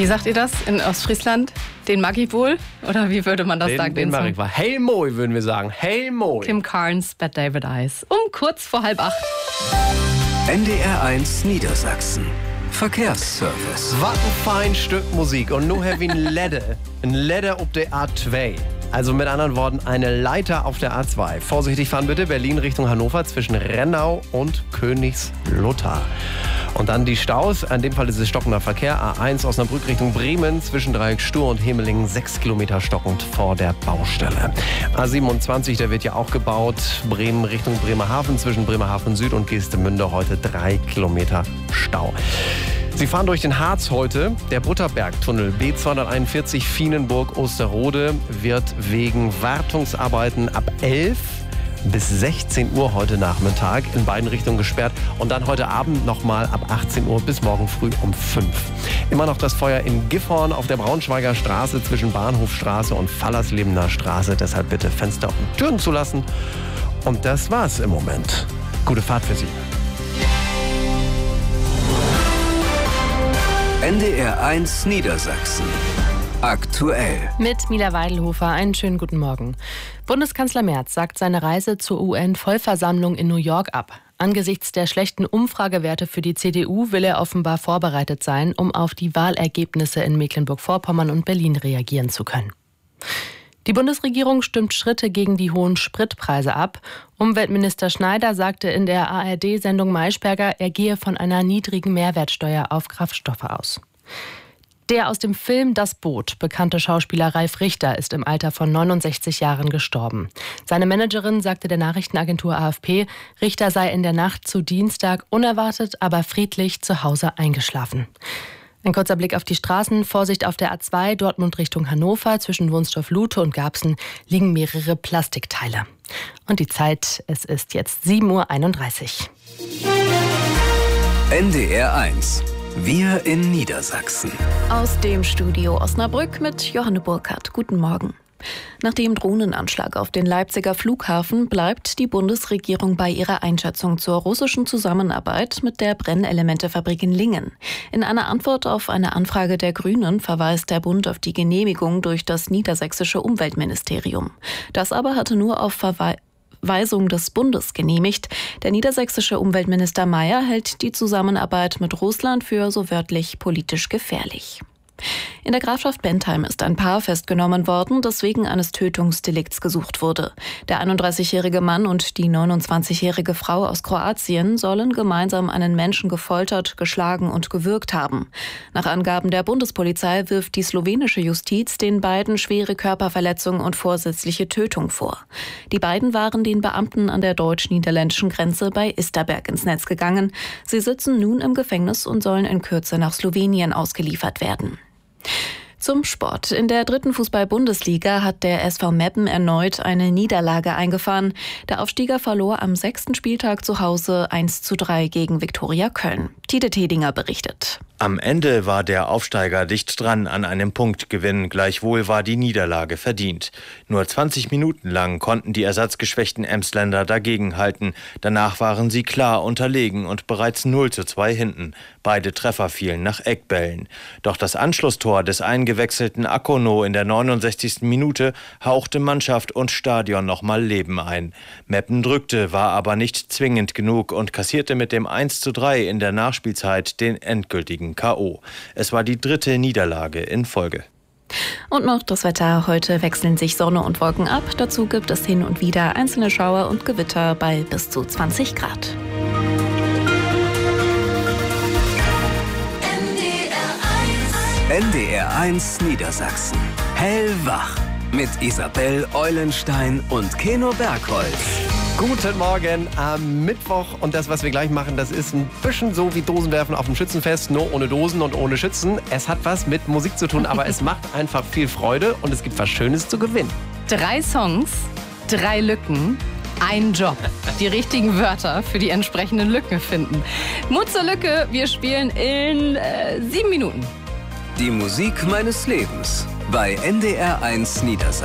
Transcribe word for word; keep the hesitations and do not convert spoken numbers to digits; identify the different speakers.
Speaker 1: Wie sagt ihr das in Ostfriesland? Den mag ich wohl? Oder wie würde man das
Speaker 2: den,
Speaker 1: sagen?
Speaker 2: Den, den mag ich wohl. Hey Moi, würden wir sagen. Hey Moi.
Speaker 1: Kim Carnes, Bad David Eyes. Um kurz vor halb acht.
Speaker 3: N D R eins Niedersachsen. Verkehrsservice.
Speaker 2: Was ein fein Stück Musik. Und nur wie ein Leder. Ein Leder auf der A zwei. Also mit anderen Worten, eine Leiter auf der A zwei. Vorsichtig fahren bitte. Berlin Richtung Hannover zwischen Rennau und Königslutter. Und dann die Staus. In dem Fall ist es stockender Verkehr. A eins Osnabrück Richtung Bremen zwischen Dreieck Stur und Hemelingen. Sechs Kilometer stockend vor der Baustelle. A siebenundzwanzig, der wird ja auch gebaut. Bremen Richtung Bremerhaven zwischen Bremerhaven Süd und Geestemünde heute drei Kilometer Stau. Sie fahren durch den Harz heute. Der Butterbergtunnel B zweihunderteinundvierzig Fienenburg-Osterrode wird wegen Wartungsarbeiten ab elf bis sechzehn Uhr heute Nachmittag in beiden Richtungen gesperrt und dann heute Abend nochmal ab achtzehn Uhr bis morgen früh um fünf. Immer noch das Feuer in Gifhorn auf der Braunschweiger Straße zwischen Bahnhofstraße und Fallerslebener Straße. Deshalb bitte Fenster und Türen zulassen. Und das war's im Moment. Gute Fahrt für Sie.
Speaker 3: N D R eins Niedersachsen. Aktuell.
Speaker 4: Mit Mila Weidelhofer, einen schönen guten Morgen. Bundeskanzler Merz sagt seine Reise zur U N-Vollversammlung in New York ab. Angesichts der schlechten Umfragewerte für die C D U will er offenbar vorbereitet sein, um auf die Wahlergebnisse in Mecklenburg-Vorpommern und Berlin reagieren zu können. Die Bundesregierung stimmt Schritte gegen die hohen Spritpreise ab. Umweltminister Schneider sagte in der A R D-Sendung Maischberger, er gehe von einer niedrigen Mehrwertsteuer auf Kraftstoffe aus. Der aus dem Film Das Boot bekannte Schauspieler Ralf Richter ist im Alter von neunundsechzig Jahren gestorben. Seine Managerin sagte der Nachrichtenagentur A F P, Richter sei in der Nacht zu Dienstag unerwartet, aber friedlich zu Hause eingeschlafen. Ein kurzer Blick auf die Straßen. Vorsicht auf der A zwei, Dortmund Richtung Hannover. Zwischen Wunstorf-Lute und Garbsen liegen mehrere Plastikteile. Und die Zeit, es ist jetzt sieben Uhr einunddreißig.
Speaker 3: N D R eins. Wir in Niedersachsen.
Speaker 5: Aus dem Studio Osnabrück mit Johanne Burkhardt. Guten Morgen. Nach dem Drohnenanschlag auf den Leipziger Flughafen bleibt die Bundesregierung bei ihrer Einschätzung zur russischen Zusammenarbeit mit der Brennelementefabrik in Lingen. In einer Antwort auf eine Anfrage der Grünen verweist der Bund auf die Genehmigung durch das niedersächsische Umweltministerium. Das aber hatte nur auf Verweisung des Bundes genehmigt. Der niedersächsische Umweltminister Mayer hält die Zusammenarbeit mit Russland für so wörtlich politisch gefährlich. In der Grafschaft Bentheim ist ein Paar festgenommen worden, das wegen eines Tötungsdelikts gesucht wurde. Der einunddreißigjährige Mann und die neunundzwanzigjährige Frau aus Kroatien sollen gemeinsam einen Menschen gefoltert, geschlagen und gewürgt haben. Nach Angaben der Bundespolizei wirft die slowenische Justiz den beiden schwere Körperverletzung und vorsätzliche Tötung vor. Die beiden waren den Beamten an der deutsch-niederländischen Grenze bei Isterberg ins Netz gegangen. Sie sitzen nun im Gefängnis und sollen in Kürze nach Slowenien ausgeliefert werden. Zum Sport. In der dritten Fußball-Bundesliga hat der S V Meppen erneut eine Niederlage eingefahren. Der Aufsteiger verlor am sechsten Spieltag zu Hause eins zu drei gegen Viktoria Köln. Tide Tedinger berichtet.
Speaker 6: Am Ende war der Aufsteiger dicht dran an einem Punktgewinn. Gleichwohl war die Niederlage verdient. Nur zwanzig Minuten lang konnten die ersatzgeschwächten Emsländer dagegenhalten. Danach waren sie klar unterlegen und bereits null zu zwei hinten. Beide Treffer fielen nach Eckbällen. Doch das Anschlusstor des eingewechselten Akono in der neunundsechzigsten Minute hauchte Mannschaft und Stadion nochmal Leben ein. Meppen drückte, war aber nicht zwingend genug und kassierte mit dem eins zu drei in der Nachspielzeit den endgültigen K O. Es war die dritte Niederlage in Folge.
Speaker 5: Und noch das Wetter. Heute wechseln sich Sonne und Wolken ab. Dazu gibt es hin und wieder einzelne Schauer und Gewitter bei bis zu zwanzig Grad.
Speaker 3: N D R eins Niedersachsen. Hellwach. Mit Isabel Eulenstein und Keno Bergholz.
Speaker 2: Guten Morgen am Mittwoch und das, was wir gleich machen, das ist ein bisschen so wie Dosenwerfen auf dem Schützenfest, nur ohne Dosen und ohne Schützen. Es hat was mit Musik zu tun, aber es macht einfach viel Freude und es gibt was Schönes zu gewinnen.
Speaker 1: Drei Songs, drei Lücken, ein Job. Die richtigen Wörter für die entsprechenden Lücken finden. Mut zur Lücke, wir spielen in äh, sieben Minuten.
Speaker 3: Die Musik meines Lebens bei N D R eins Niedersachsen.